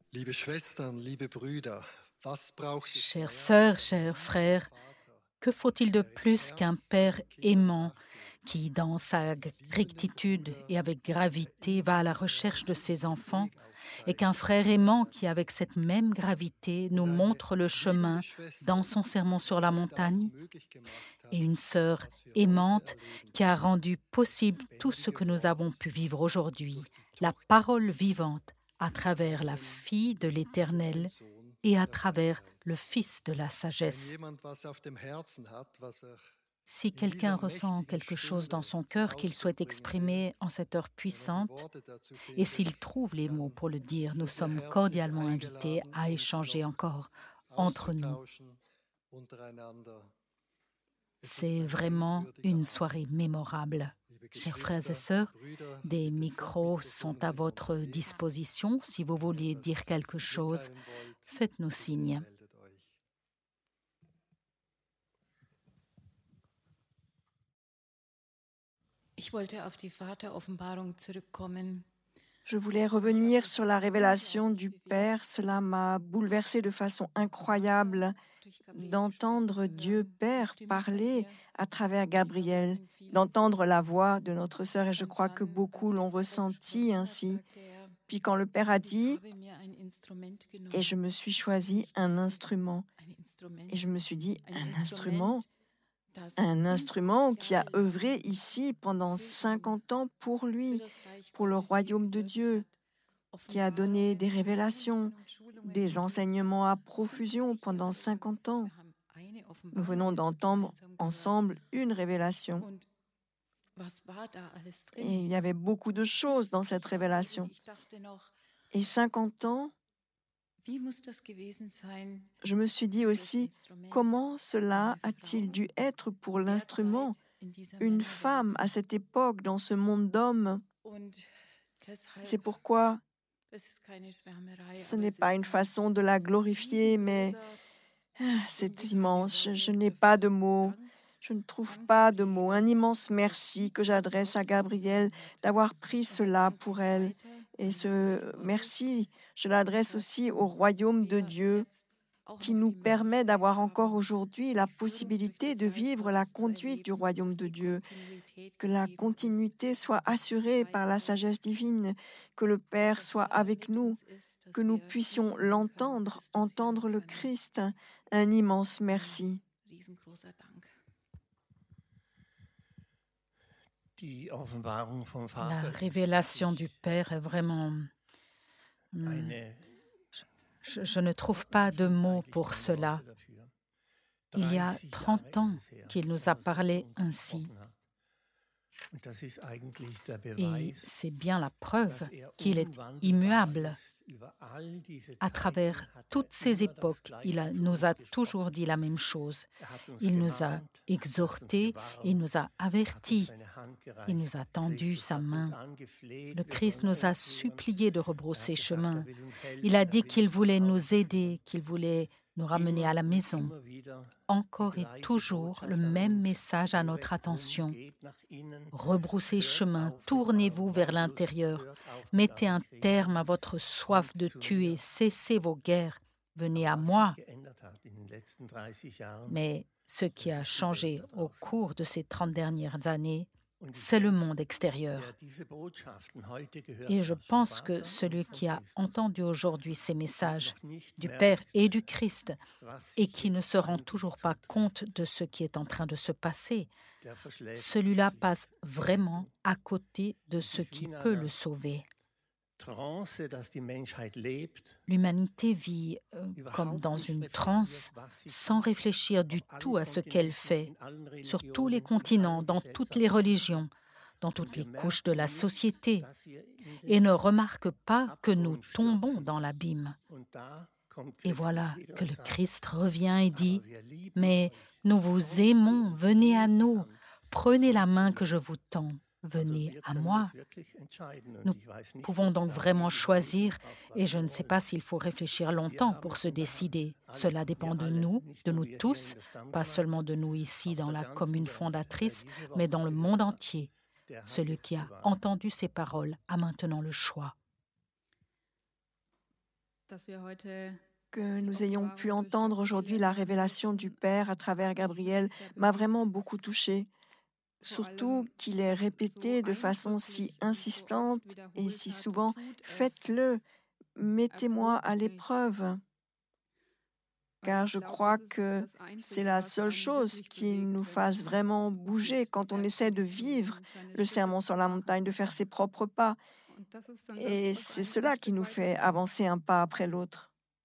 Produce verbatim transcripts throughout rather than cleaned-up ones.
Liebe Schwestern, liebe Brüder, was braucht es Chères mehr sœurs, als chers einen frères, Vater, que faut-il de der im plus qu'un Herzen Père die Kinder aimant trachtet, qui, dans sa g- mit liebenden rectitude Bruder, et avec der gravité, immer va à la seinen recherche de ses ersichtlichen enfants, Weg et qu'un aufzeigt frère in aimant seiner qui, avec Liebe. cette même gravité, nous Und eine montre le liebende chemin Schwester, dans son sermon sur la die das montagne, möglich gemacht et hat, une sœur was wir heute aimante erleben qui a können. rendu possible tout ce Lebendige que nous avons Wort pu vivre aujourd'hui, durch die la Tochter parole Gottes, vivante à des travers la Heiligen, fille de den l'Éternel Sohn et à der travers Weisheit. le Fils de la Wenn sagesse. jemand was auf dem Herzen hat, was er Si in quelqu'un dieser ressent mächtigen quelque chose dans Stunde son zum cœur qu'il Ausdruck souhaite bringen will, exprimer en cette heure wenn er die puissante, Worte dazu et findet, s'il trouve les mots dann pour le dire, nous sind wir sommes herzlich cordialement invités eingeladen, à uns échanger noch encore entre nous. auszutauschen untereinander. Es ist C'est ein vraiment denkwürdiger une Abend. soirée mémorable. Liebe Chers frères et Geschwister, sœurs, Brüder, des bitte führt micros mich das sont à uns votre unterwegs. disposition. Si vous Wenn ihr vouliez dire etwas quelque chose, mitteilen wollt, faites-nous bitte signe. meldet euch. Ich wollte auf die Vateroffenbarung zurückkommen. Je voulais revenir sur la révélation du Père. Cela m'a bouleversée de façon incroyable d'entendre Dieu Père parler à travers Gabriel, d'entendre la voix de notre sœur, et je crois que beaucoup l'ont ressenti ainsi. Puis quand le Père a dit, et je me suis choisi un instrument, et je me suis dit, un instrument un instrument qui a œuvré ici pendant cinquante ans pour lui, pour le royaume de Dieu, qui a donné des révélations, des enseignements à profusion pendant cinquante ans. Nous venons d'entendre ensemble une révélation. Et il y avait beaucoup de choses dans cette révélation. Et cinquante ans, je me suis dit aussi, comment cela a-t-il dû être pour l'instrument, une femme à cette époque dans ce monde d'hommes? C'est pourquoi ce n'est pas une façon de la glorifier, mais ah, c'est immense, je, je n'ai pas de mots, je ne trouve pas de mots. Un immense merci que j'adresse à Gabrielle d'avoir pris cela pour elle. Et ce merci, je l'adresse aussi au royaume de Dieu qui nous permet d'avoir encore aujourd'hui la possibilité de vivre la conduite du royaume de Dieu, que la continuité soit assurée par la sagesse divine, que le Père soit avec nous, que nous puissions l'entendre, entendre le Christ. Un immense merci. La révélation du Père est vraiment... hmm, Je, je ne trouve pas de mots pour cela. Il y a trente ans qu'il nous a parlé ainsi. Et c'est bien la preuve qu'il est immuable. À travers toutes ces époques, il a- nous a toujours dit la même chose. Il nous a exhortés, il nous a avertis, il nous a tendu sa main. Le Christ nous a supplié de rebrousser chemin. Il a dit qu'il voulait nous aider, qu'il voulait nous ramener à la maison. Encore et toujours le même message à notre attention. Rebroussez chemin, tournez-vous vers l'intérieur, mettez un terme à votre soif de tuer, cessez vos guerres, venez à moi. Mais ce qui a changé au cours de ces trente dernières années, c'est le monde extérieur. Et je pense que celui qui a entendu aujourd'hui ces messages du Père et du Christ et qui ne se rend toujours pas compte de ce qui est en train de se passer, celui-là passe vraiment à côté de ce qui peut le sauver. L'humanité vit euh, comme dans une transe, sans réfléchir du tout à ce qu'elle fait, sur tous les continents, dans toutes les religions, dans toutes les couches de la société, et ne remarque pas que nous tombons dans l'abîme. Et voilà que le Christ revient et dit « Mais nous vous aimons, venez à nous, prenez la main que je vous tends. » Venez à moi. Nous pouvons donc vraiment choisir et je ne sais pas s'il faut réfléchir longtemps pour se décider. Cela dépend de nous, de nous tous, pas seulement de nous ici dans la commune fondatrice, mais dans le monde entier. Celui qui a entendu ces paroles a maintenant le choix. Que nous ayons pu entendre aujourd'hui la révélation du Père à travers Gabriel m'a vraiment beaucoup touchée. Surtout qu'il est répété de façon si insistante et si souvent « Faites-le, mettez-moi à l'épreuve ». Car je crois que c'est la seule chose qui nous fasse vraiment bouger quand on essaie de vivre le sermon sur la montagne, de faire ses propres pas. Et c'est cela qui nous fait avancer un pas après l'autre.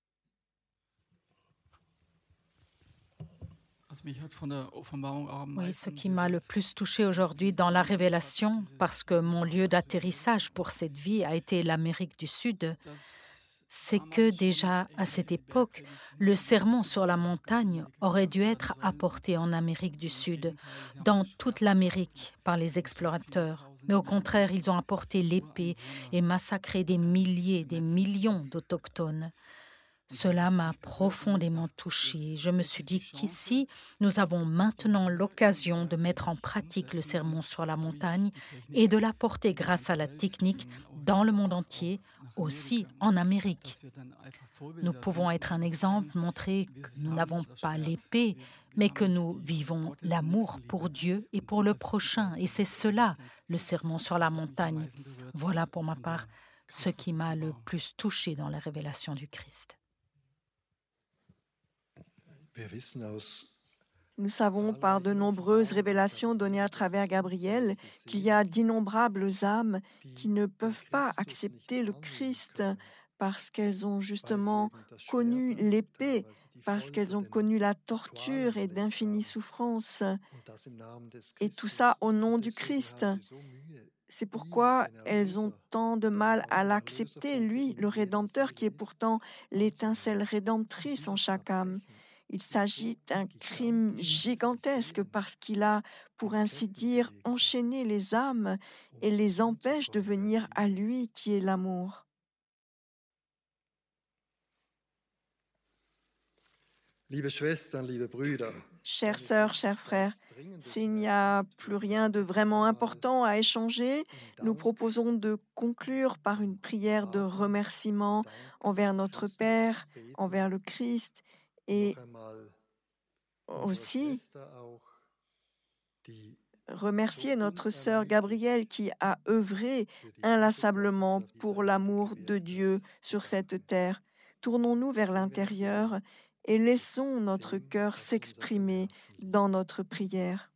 Oui, ce qui m'a le plus touché aujourd'hui dans la révélation, parce que mon lieu d'atterrissage pour cette vie a été l'Amérique du Sud, c'est que déjà à cette époque, le sermon sur la montagne aurait dû être apporté en Amérique du Sud, dans toute l'Amérique, par les explorateurs. Mais au contraire, ils ont apporté l'épée et massacré des milliers, des millions d'autochtones. Cela m'a profondément touchée. Je me suis dit qu'ici, nous avons maintenant l'occasion de mettre en pratique le sermon sur la montagne et de l'apporter grâce à la technique dans le monde entier, aussi en Amérique. Nous pouvons être un exemple, montrer que nous n'avons pas l'épée, mais que nous vivons l'amour pour Dieu et pour le prochain. Et c'est cela, le sermon sur la montagne. Voilà pour ma part ce qui m'a le plus touché dans la révélation du Christ. Nous savons par de nombreuses révélations données à travers Gabriel qu'il y a d'innombrables âmes qui ne peuvent pas accepter le Christ parce qu'elles ont justement connu l'épée, parce qu'elles ont connu la torture et d'infinies souffrances. Et tout ça au nom du Christ. C'est pourquoi elles ont tant de mal à l'accepter, lui, le Rédempteur, qui est pourtant l'étincelle rédemptrice en chaque âme. Il s'agit d'un crime gigantesque parce qu'il a, pour ainsi dire, enchaîné les âmes et les empêche de venir à lui qui est l'amour. Chères sœurs, chers frères, s'il n'y a plus rien de vraiment important à échanger, nous proposons de conclure par une prière de remerciement envers notre Père, envers le Christ, et aussi remercier notre sœur Gabrielle qui a œuvré inlassablement pour l'amour de Dieu sur cette terre. Tournons-nous vers l'intérieur et laissons notre cœur s'exprimer dans notre prière.